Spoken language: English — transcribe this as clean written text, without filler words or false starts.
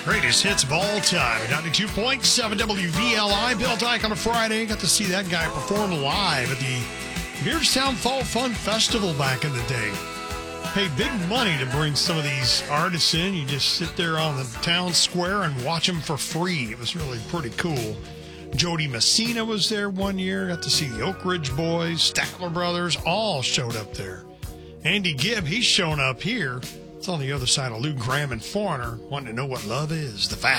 Greatest hits of all time. 92.7 WVLI. Bill Dyke on a Friday. Got to see that guy perform live at the Beardstown Fall Fun Festival back in the day. Paid big money to bring some of these artists in. You just sit there on the town square and watch them for free. It was really pretty cool. Jody Messina was there one year. Got to see the Oak Ridge Boys, Statler Brothers, all showed up there. Andy Gibb, he's shown up here. It's on the other side of Lou Graham and Foreigner, wanting to know what love is. The Fast